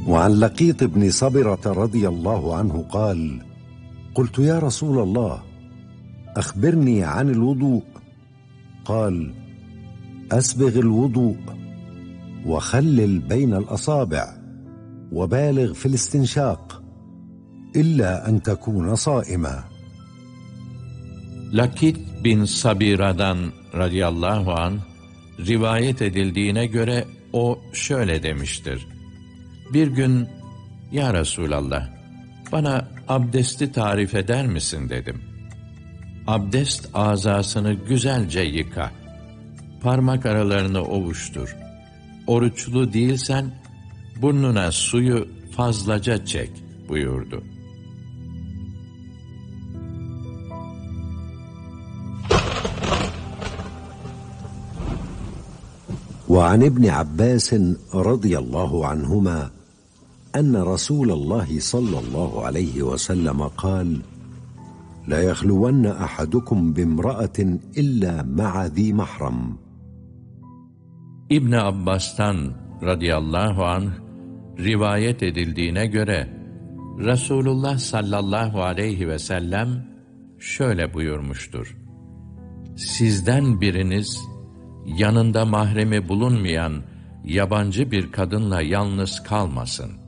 وعن لقيط بن صبرة رضي الله عنه قال: قلت يا رسول الله أخبرني عن الوضوء. قال: أسبغ الوضوء وخلل بين الأصابع وبالغ في الاستنشاق إلا أن تكون صائما. Lakit bin Sabira'dan radıyallahu anh rivayet edildiğine göre o şöyle demiştir: Bir gün, ya Resulallah, bana abdesti tarif eder misin dedim. Abdest azasını güzelce yıka. Parmak aralarını ovuştur. Oruçlu değilsen, burnuna suyu fazlaca çek buyurdu. وعن ابن عباس رضي الله عنهما أن رسول الله صلى الله عليه وسلم قال: لا يخلون أحدكم بامرأة إلا مع ذي محرم. İbn Abbas'tan radıyallahu anh rivayet edildiğine göre Resulullah sallallahu aleyhi ve sellem şöyle buyurmuştur: Sizden biriniz yanında mahremi bulunmayan yabancı bir kadınla yalnız kalmasın.